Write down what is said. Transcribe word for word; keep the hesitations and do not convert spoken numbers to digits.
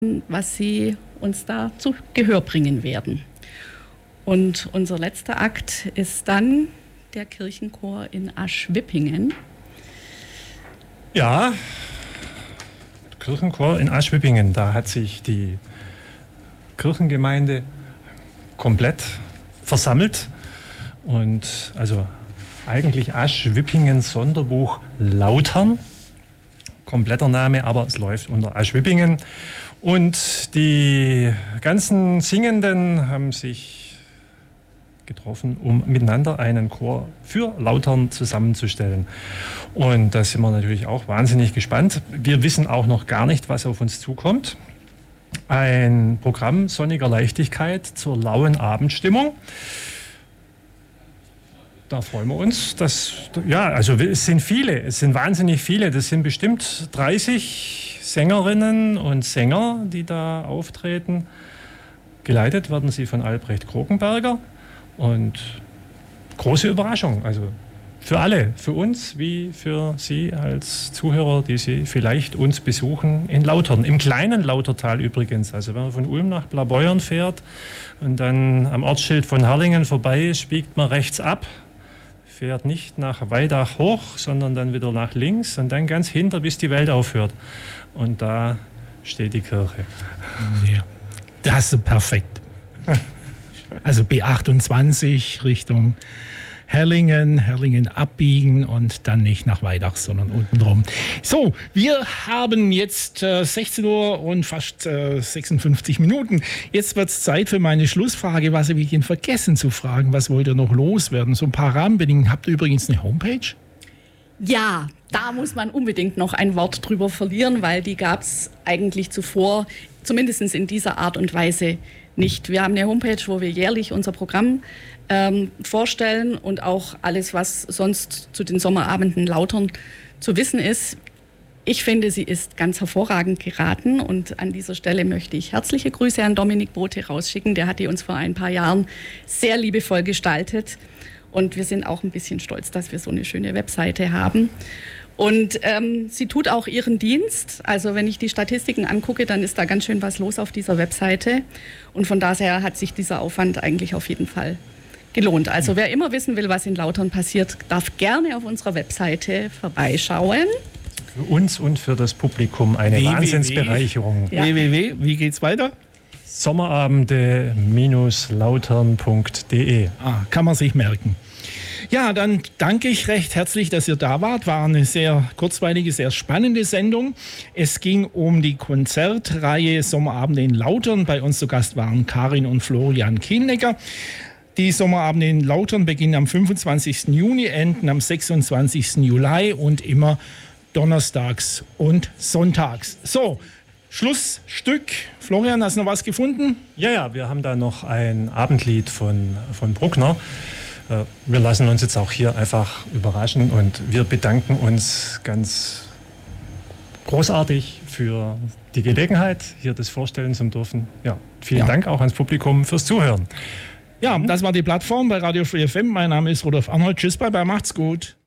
was Sie uns da zu Gehör bringen werden. Und unser letzter Akt ist dann der Kirchenchor in Aschwippingen. Ja, Kirchenchor in Aschwippingen, da hat sich die Kirchengemeinde komplett versammelt und also eigentlich Aschwippingen Sonderbuch Lautern, kompletter Name, aber es läuft unter Aschwippingen. Und die ganzen Singenden haben sich getroffen, um miteinander einen Chor für Lautern zusammenzustellen. Und da sind wir natürlich auch wahnsinnig gespannt. Wir wissen auch noch gar nicht, was auf uns zukommt. Ein Programm sonniger Leichtigkeit zur lauen Abendstimmung. Da freuen wir uns. Dass, ja, also es sind viele, es sind wahnsinnig viele. Das sind bestimmt dreißig Sängerinnen und Sänger, die da auftreten. Geleitet werden sie von Albrecht Krokenberger. Und große Überraschung, also für alle, für uns wie für Sie als Zuhörer, die Sie vielleicht uns besuchen in Lautern, im kleinen Lautertal übrigens. Also wenn man von Ulm nach Blaubeuern fährt und dann am Ortsschild von Herrlingen vorbei ist, biegt man rechts ab, fährt nicht nach Weidach hoch, sondern dann wieder nach links und dann ganz hinter, bis die Welt aufhört. Und da steht die Kirche. Ja, das ist perfekt. Also B achtundzwanzig Richtung Herrlingen, Herrlingen abbiegen und dann nicht nach Weidach, sondern unten drum. So, wir haben jetzt äh, sechzehn Uhr und fast äh, sechsundfünfzig Minuten. Jetzt wird es Zeit für meine Schlussfrage. Was habe ich denn vergessen zu fragen? Was wollt ihr noch loswerden? So ein paar Rahmenbedingungen. Habt ihr übrigens eine Homepage? Ja, da muss man unbedingt noch ein Wort drüber verlieren, weil die gab es eigentlich zuvor, zumindest in dieser Art und Weise nicht. Wir haben eine Homepage, wo wir jährlich unser Programm ähm, vorstellen und auch alles, was sonst zu den Sommerabenden Lautern zu wissen ist. Ich finde, sie ist ganz hervorragend geraten und an dieser Stelle möchte ich herzliche Grüße an Dominik Bote rausschicken. Der hat die uns vor ein paar Jahren sehr liebevoll gestaltet und wir sind auch ein bisschen stolz, dass wir so eine schöne Webseite haben. Und ähm, sie tut auch ihren Dienst. Also wenn ich die Statistiken angucke, dann ist da ganz schön was los auf dieser Webseite. Und von daher hat sich dieser Aufwand eigentlich auf jeden Fall gelohnt. Also wer immer wissen will, was in Lautern passiert, darf gerne auf unserer Webseite vorbeischauen. Für uns und für das Publikum eine w w w. Wahnsinnsbereicherung. Ja. w w w. Wie geht's weiter? Sommerabende Lautern punkt de. Ah, kann man sich merken. Ja, dann danke ich recht herzlich, dass ihr da wart. War eine sehr kurzweilige, sehr spannende Sendung. Es ging um die Konzertreihe Sommerabende in Lautern. Bei uns zu Gast waren Karin und Florian Kienlecker. Die Sommerabende in Lautern beginnen am fünfundzwanzigsten Juni, enden am sechsundzwanzigsten Juli und immer donnerstags und sonntags. So, Schlussstück. Florian, hast du noch was gefunden? Ja, ja, wir haben da noch ein Abendlied von, von Bruckner. Wir lassen uns jetzt auch hier einfach überraschen und wir bedanken uns ganz großartig für die Gelegenheit, hier das vorstellen zu dürfen. Ja, vielen ja. Dank auch ans Publikum fürs Zuhören. Ja, das war die Plattform bei Radio Free F M. Mein Name ist Rudolf Arnold. Tschüss, bye bye, macht's gut.